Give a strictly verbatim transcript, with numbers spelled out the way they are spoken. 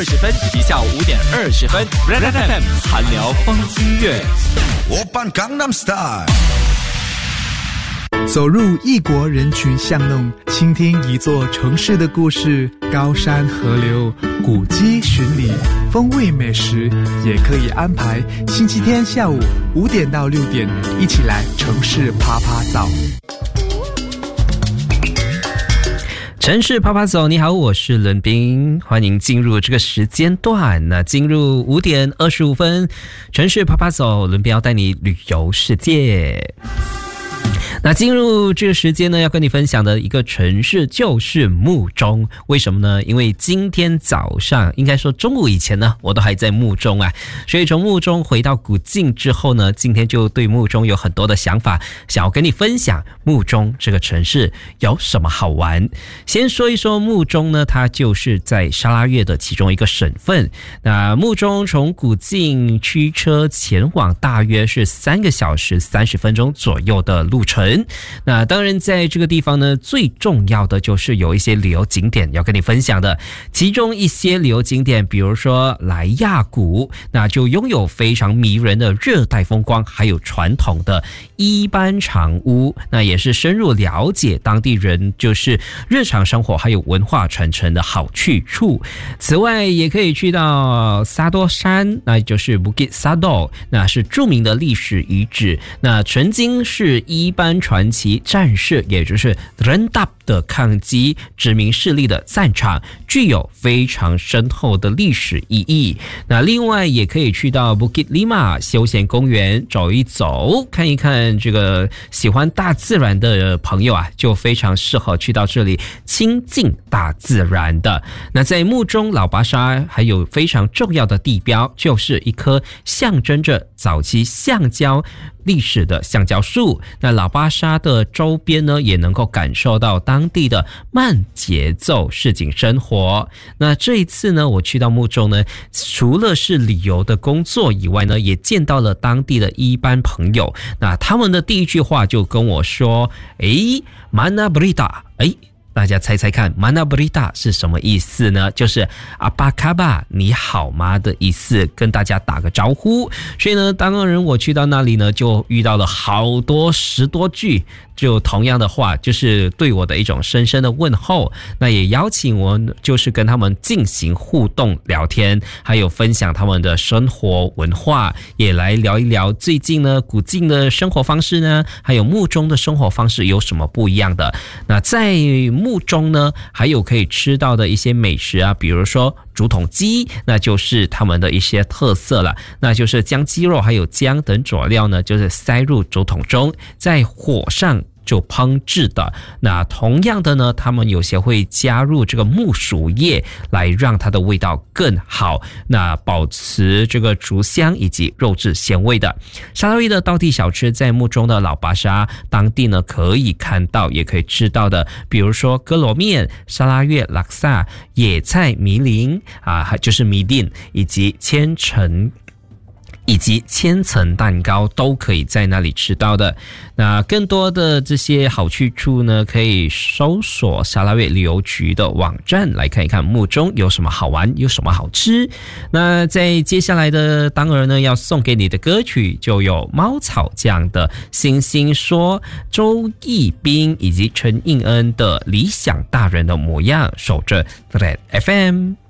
二十分以及下午五点二十分 ，Red F M 韩聊风音乐。 오빤 강남스타일 走入异国人群巷弄，倾听一座城市的故事，高山河流、古迹巡礼、风味美食，也可以安排星期天下午五点到六点，一起来城市趴趴走。 城市趴趴走，你好，我是伦彬，欢迎进入这个时间段。那进入五点二十五分，城市趴趴走，伦彬要带你旅游世界。那进入这个时间呢，要跟你分享的一个城市就是木中。为什么呢？因为今天早上，应该说中午以前呢，我都还在木中啊，所以从木中回到古晋之后呢，今天就对木中有很多的想法，想要跟你分享木中这个城市有什么好玩。先说一说木中呢，它就是在沙拉越的其中一个省份。那木中从古晋驱车前往大约是三个小时三十分钟左右的路程。那当然在这个地方呢，最重要的就是有一些旅游景点要跟你分享的，其中一些旅游景点比如说莱亚谷，那就拥有非常迷人的热带风光，还有传统的一班长屋，那也是深入了解当地人就是日常生活还有文化传承的好去处。此外也可以去到萨多山，那就是 Bukit Sado， 那是著名的历史遗址，那曾经是一班传奇战士，也就是 Rendap 的抗击殖民势力的战场，具有非常深厚的历史意义。那另外也可以去到 Bukit Lima 休闲公园走一走，看一看这个喜欢大自然的朋友啊，就非常适合去到这里亲近大自然的。那在木中老巴沙还有非常重要的地标，就是一棵象征着早期橡胶历史的橡胶树。那老巴沙的周边呢，也能够感受到当地的慢节奏市井生活。那这一次呢，我去到木中呢，除了是旅游的工作以外呢，也见到了当地的一班朋友。那他们的第一句话就跟我说：“诶 ，Mana Berita， 诶。”大家猜猜看 Mana Berita 是什么意思呢？就是 Apa kabar 你好吗的意思，跟大家打个招呼。所以呢，当然我去到那里呢，就遇到了好多十多句就同样的话，就是对我的一种深深的问候。那也邀请我就是跟他们进行互动聊天，还有分享他们的生活文化，也来聊一聊最近呢古晋的生活方式呢，还有木中的生活方式有什么不一样的。那在木中呢，还有可以吃到的一些美食啊，比如说竹筒鸡，那就是他们的一些特色了，那就是将鸡肉还有姜等佐料呢，就是塞入竹筒中，在火上就烹制的。那同样的呢，他们有些会加入这个木薯叶来让它的味道更好，那保持这个竹香以及肉质鲜味的。沙拉越的道地小吃在木中的老巴沙当地呢可以看到也可以吃到的，比如说哥罗面、沙拉越拉萨、野菜米林啊，就是米丁以及千层以及千层蛋糕都可以在那里吃到的。那更多的这些好去处呢，可以搜索沙拉越旅游局的网站来看一看木中有什么好玩，有什么好吃。那在接下来的当儿呢，要送给你的歌曲就有猫草酱的星星说、周奕斌以及陈映恩的理想大人的模样。守着 Red F M。